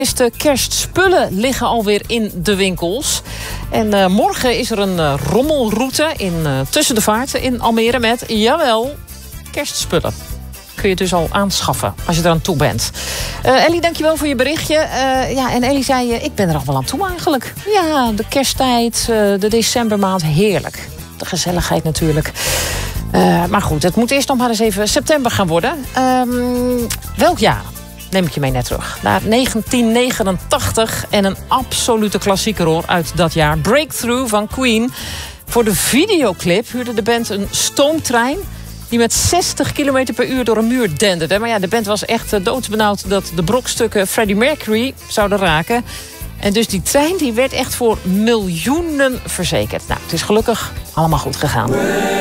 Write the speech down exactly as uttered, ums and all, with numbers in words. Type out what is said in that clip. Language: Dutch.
De kerstspullen liggen alweer in de winkels. En uh, morgen is er een uh, rommelroute in, uh, tussen de vaarten in Almere met, jawel, kerstspullen. Kun je dus al aanschaffen als je eraan toe bent. Uh, Ellie, dankjewel voor je berichtje. Uh, ja, en Ellie zei, uh, ik ben er al wel aan toe eigenlijk. Ja, de kersttijd, uh, de decembermaand, heerlijk. De gezelligheid natuurlijk. Uh, maar goed, het moet eerst nog maar eens even september gaan worden. Um, welk jaar? Neem ik je mee net terug. Naar negentien negenentachtig en een absolute klassieker hoor uit dat jaar. Breakthrough van Queen. Voor de videoclip huurde de band een stoomtrein die met zestig kilometer per uur door een muur denderde. Maar ja, de band was echt doodsbenauwd dat de brokstukken Freddie Mercury zouden raken. En dus die trein die werd echt voor miljoenen verzekerd. Nou, het is gelukkig allemaal goed gegaan.